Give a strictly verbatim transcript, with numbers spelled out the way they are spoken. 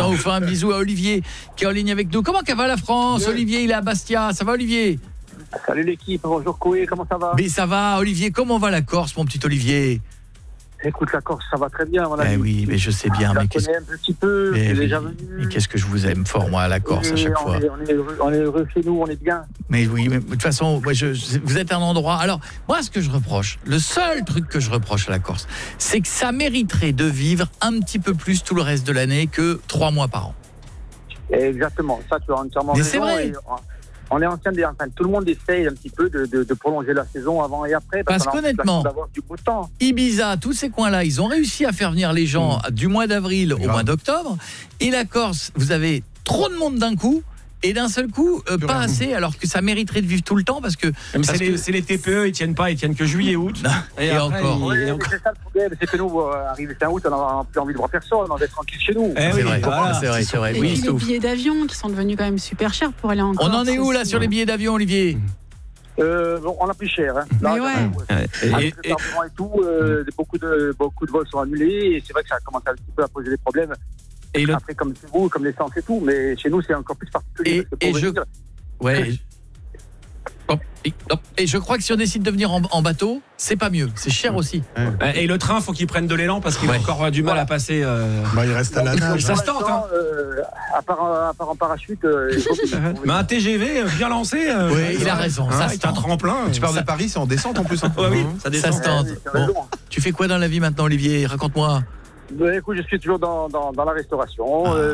temps, on fait un bisou à Olivier qui est en ligne avec nous. Comment ça va la France? Bien. Olivier, il est à Bastia. Ça va Olivier? Salut l'équipe, bonjour Koé, comment ça va? Mais ça va Olivier, comment va la Corse mon petit Olivier? Écoute, la Corse, ça va très bien. Mon eh oui, mais je sais bien. Je mais la connais un petit peu, je suis oui, déjà venu. Mais qu'est-ce que je vous aime fort, moi, à la Corse, à chaque on fois. Est, on, est heureux, on est heureux chez nous, on est bien. Mais oui, mais de toute façon, moi, je, je, vous êtes un endroit... Alors, moi, ce que je reproche, le seul truc que je reproche à la Corse, c'est que ça mériterait de vivre un petit peu plus tout le reste de l'année que trois mois par an. Exactement, ça, tu as entièrement mais raison. C'est vrai. Et, on est en train de, enfin, tout le monde essaye un petit peu de, de, de prolonger la saison avant et après. Parce, parce qu'honnêtement, du beau temps. Ibiza, tous ces coins-là, ils ont réussi à faire venir les gens mmh. du mois d'avril au mois d'octobre. Et la Corse, vous avez trop de monde d'un coup. Et d'un seul coup, euh, pas assez, alors que ça mériterait de vivre tout le temps parce que... Parce c'est, que les, c'est les T P E, ils tiennent pas, ils tiennent que juillet, août. Et, et encore. Oui, et encore. C'est ça le problème, c'est que nous, euh, arrivé fin août, on n'a plus envie de voir personne, on est tranquille chez nous. Eh c'est, oui, vrai, voilà, c'est vrai, c'est vrai. Et oui, puis les billets d'avion qui sont devenus quand même super chers pour aller en Corse. On en est où là sur les billets d'avion, Olivier? Euh, bon, on a plus cher. Hein. Là, ouais. Ouais. Et, avec et, le carburant et tout, euh, beaucoup, de, beaucoup de vols sont annulés et c'est vrai que ça commence un petit peu à poser des problèmes. Et le... Après, comme chez vous, comme l'essence et tout, mais chez nous, c'est encore plus particulier. Et, et je... Dire... Ouais. Et... et je crois que si on décide de venir en, en bateau, c'est pas mieux. C'est cher aussi. Ouais. Et le train, faut qu'il prenne de l'élan parce qu'il ouais. a encore du mal à passer. Euh... Bah, il reste à la nage. Ça se tente. Hein. Euh, à, part, à part en parachute. Euh, mais un T G V bien lancé. Euh, oui, il a raison. Hein, ça c'est un tremplin. Tu pars de Paris, c'est en descente en plus. Hein. Ouais, oui, ça descend. Ça se tente. Bon. Tu fais quoi dans la vie maintenant, Olivier? Raconte-moi. Bah, écoute, je suis toujours dans, dans, dans la restauration. Ah. Euh,